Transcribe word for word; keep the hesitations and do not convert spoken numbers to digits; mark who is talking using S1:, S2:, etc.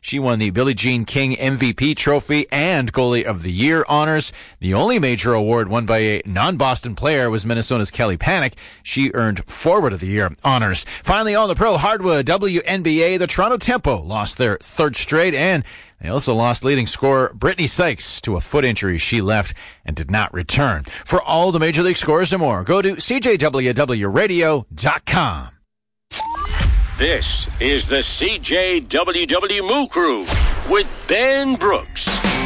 S1: She won the Billie Jean King M V P trophy and Goalie of the Year honors. The only major award won by a non-Boston player was Minnesota's Kelly Panik. She earned Forward of the Year honors. Finally, on the pro hardwood W N B A, the Toronto Tempo lost their third straight, and they also lost leading scorer Brittany Sykes to a foot injury. She left and did not return. For all the Major League scores and more, go to C J W W radio dot com.
S2: This is the C J W W Moo Crew with Ben Brooks.